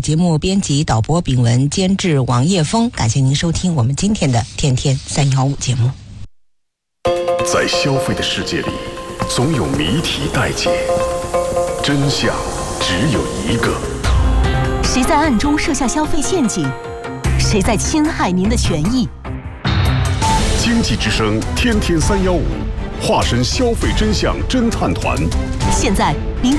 节目编辑导播秉文，监制王叶峰。感谢您收听我们今天的天天315节目。 在消费的世界里，总有谜题待解，真相只有一个。 谁在暗中设下消费陷阱？谁在侵害您的权益？ 经济之声天天315，化身消费真相侦探团。 现在您